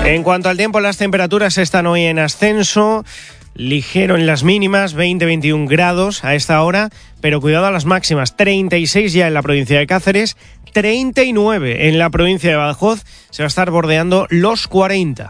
En cuanto al tiempo, las temperaturas están hoy en ascenso, ligero en las mínimas, 20-21 grados a esta hora, pero cuidado a las máximas, 36 ya en la provincia de Cáceres, 39 en la provincia de Badajoz, se va a estar bordeando los 40.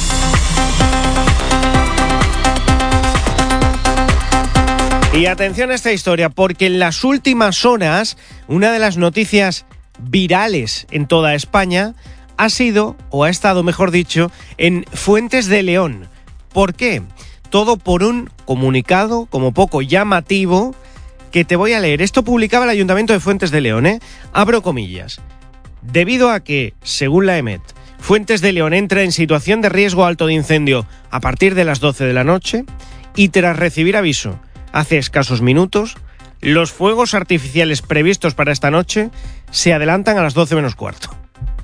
Y atención a esta historia, porque en las últimas horas, una de las noticias virales en toda España ha sido, o ha estado mejor dicho, en Fuentes de León. ¿Por qué? Todo por un comunicado como poco llamativo que te voy a leer. Esto publicaba el Ayuntamiento de Fuentes de León, Abro comillas. Debido a que, según la EMET, Fuentes de León entra en situación de riesgo alto de incendio a partir de las 12 de la noche y tras recibir aviso hace escasos minutos, los fuegos artificiales previstos para esta noche se adelantan a las 12 menos cuarto.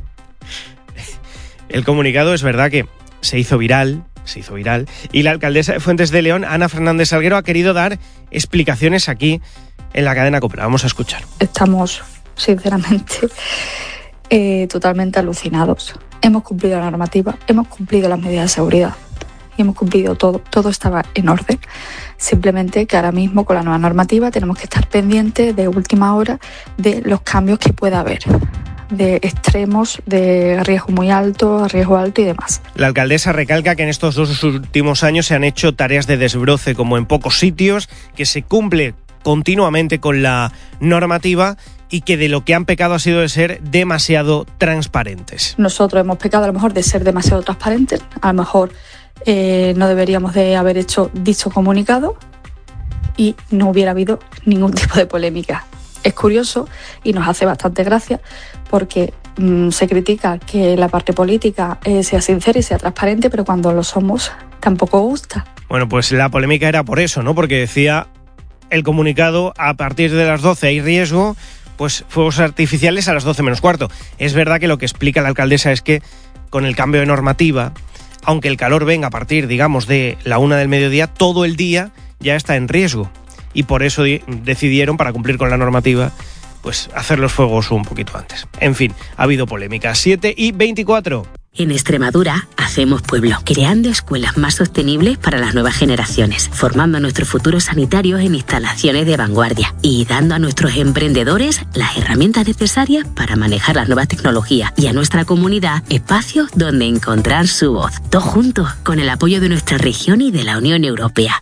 El comunicado es verdad que se hizo viral, y la alcaldesa de Fuentes de León, Ana Fernández Salguero, ha querido dar explicaciones aquí en la cadena COPE. Vamos a escuchar. Estamos, sinceramente, totalmente alucinados. Hemos cumplido la normativa, hemos cumplido las medidas de seguridad y hemos cumplido todo estaba en orden. Simplemente que ahora mismo con la nueva normativa tenemos que estar pendientes de última hora de los cambios que pueda haber, de extremos, de riesgo muy alto, riesgo alto y demás. La alcaldesa recalca que en estos 2 últimos años se han hecho tareas de desbroce como en pocos sitios, que se cumple continuamente con la normativa y que de lo que han pecado ha sido de ser demasiado transparentes. Nosotros hemos pecado a lo mejor de ser demasiado transparentes, a lo mejor no deberíamos de haber hecho dicho comunicado y no hubiera habido ningún tipo de polémica. Es curioso y nos hace bastante gracia porque se critica que la parte política sea sincera y sea transparente, pero cuando lo somos tampoco gusta. Bueno, pues la polémica era por eso, ¿no? Porque decía el comunicado, a partir de las 12 hay riesgo, pues fuegos artificiales a las 12 menos cuarto. Es verdad que lo que explica la alcaldesa es que con el cambio de normativa, aunque el calor venga a partir, digamos, de la 1 del mediodía, todo el día ya está en riesgo. Y por eso decidieron, para cumplir con la normativa, pues hacer los fuegos un poquito antes. En fin, ha habido polémica. 7:24. En Extremadura hacemos pueblo, creando escuelas más sostenibles para las nuevas generaciones, formando a nuestros futuros sanitarios en instalaciones de vanguardia y dando a nuestros emprendedores las herramientas necesarias para manejar las nuevas tecnologías y a nuestra comunidad espacios donde encontrar su voz. Todos juntos, con el apoyo de nuestra región y de la Unión Europea.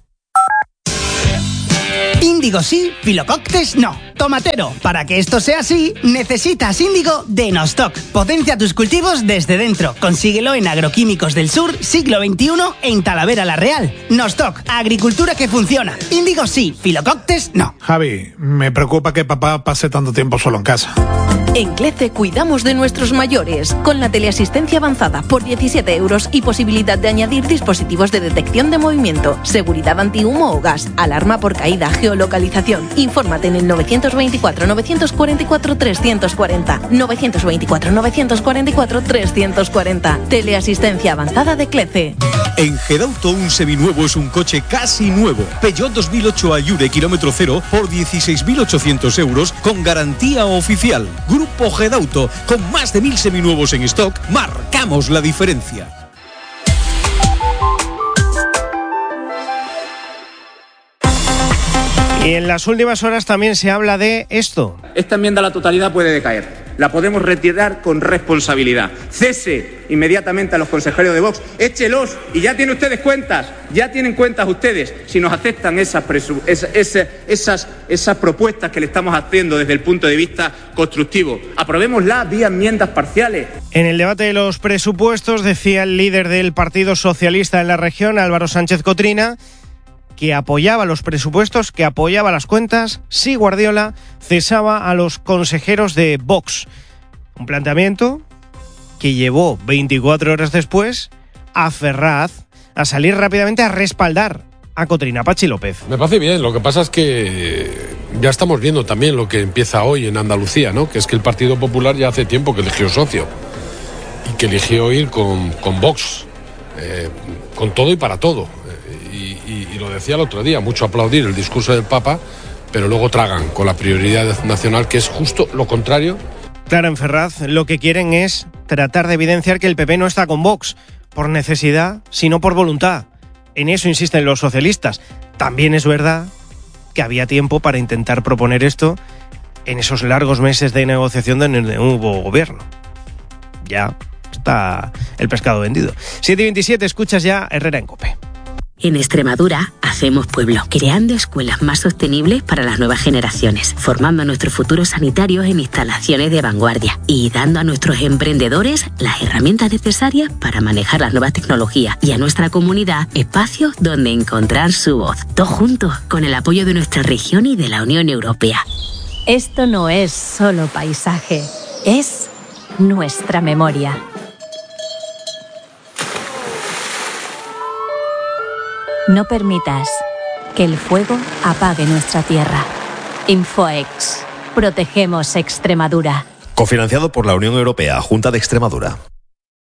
Índigo sí, Filococtes no. Tomatero, para que esto sea así, necesitas índigo de Nostoc. Potencia tus cultivos desde dentro. Consíguelo en Agroquímicos del Sur, siglo XXI, en Talavera la Real. Nostoc, agricultura que funciona. Índigo sí, Filococtes no. Javi, me preocupa que papá pase tanto tiempo solo en casa. En CLECE cuidamos de nuestros mayores, con la teleasistencia avanzada por 17 euros y posibilidad de añadir dispositivos de detección de movimiento, seguridad antihumo o gas, alarma por caída, geolocalización. Infórmate en el 924-944-340, 924-944-340. Teleasistencia avanzada de CLECE. En Gedauto un seminuevo es un coche casi nuevo. Peugeot 2008 Allure kilómetro cero por 16.800 euros con garantía oficial. Grupo Gedauto, con más de 1.000 seminuevos en stock, marcamos la diferencia. Y en las últimas horas también se habla de esto. Esta enmienda a la totalidad puede decaer. La podemos retirar con responsabilidad. Cese inmediatamente a los consejeros de Vox. Échelos y ya tienen ustedes cuentas. Ya tienen cuentas ustedes si nos aceptan esas propuestas que le estamos haciendo desde el punto de vista constructivo. Aprobémoslas vía enmiendas parciales. En el debate de los presupuestos decía el líder del Partido Socialista en la región, Álvaro Sánchez Cotrina, que apoyaba los presupuestos, que apoyaba las cuentas, si Guardiola cesaba a los consejeros de Vox. Un planteamiento que llevó 24 horas después a Ferraz a salir rápidamente a respaldar a Cotrina. Pachi López. Me parece bien, lo que pasa es que ya estamos viendo también lo que empieza hoy en Andalucía, ¿no? Que es que el Partido Popular ya hace tiempo que eligió socio y que eligió ir con Vox, con todo y para todo. Y lo decía el otro día, mucho aplaudir el discurso del Papa, pero luego tragan con la prioridad nacional, que es justo lo contrario. Claro, en Ferraz lo que quieren es tratar de evidenciar que el PP no está con Vox, por necesidad, sino por voluntad. En eso insisten los socialistas. También es verdad que había tiempo para intentar proponer esto en esos largos meses de negociación donde no hubo gobierno. Ya está el pescado vendido. 7:27, escuchas ya Herrera en COPE. En Extremadura hacemos pueblo, creando escuelas más sostenibles para las nuevas generaciones, formando a nuestros futuros sanitarios en instalaciones de vanguardia y dando a nuestros emprendedores las herramientas necesarias para manejar las nuevas tecnologías y a nuestra comunidad espacios donde encontrar su voz. Todos juntos, con el apoyo de nuestra región y de la Unión Europea. Esto no es solo paisaje, es nuestra memoria. No permitas que el fuego apague nuestra tierra. Infoex. Protegemos Extremadura. Cofinanciado por la Unión Europea, Junta de Extremadura.